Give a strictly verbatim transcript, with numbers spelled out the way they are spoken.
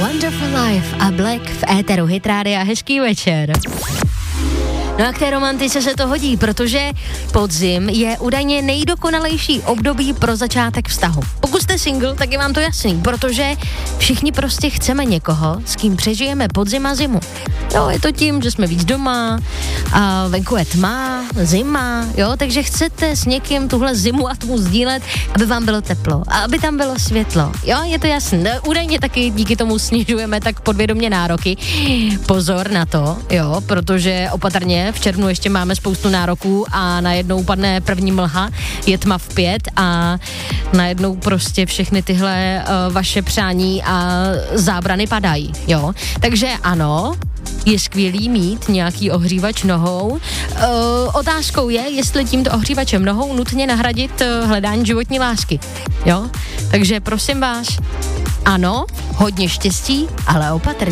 Wonderful Life a Black v éteru Hit Rádia. Hezký večer. No a k té romantice se to hodí, protože podzim je údajně nejdokonalejší období pro začátek vztahu. Pokud jste single, tak je vám to jasný, protože všichni prostě chceme někoho, s kým přežijeme podzim a zimu. Jo, je to tím, že jsme víc doma, a venku je tma, zima, jo, takže chcete s někým tuhle zimu a tmu sdílet, aby vám bylo teplo a aby tam bylo světlo. Jo, je to jasné. Údajně taky díky tomu snižujeme tak podvědomě nároky. Pozor na to, jo, protože opatrně v červnu ještě máme spoustu nároků a najednou padne první mlha, je tma v pět a najednou prostě všechny tyhle uh, vaše přání a zábrany padají, jo. Takže ano, je skvělý mít nějaký ohřívač nohou. Uh, otázkou je, jestli tímto ohřívačem nohou nutně nahradit uh, hledání životní lásky, jo. Takže prosím vás, ano, hodně štěstí, ale opatrně.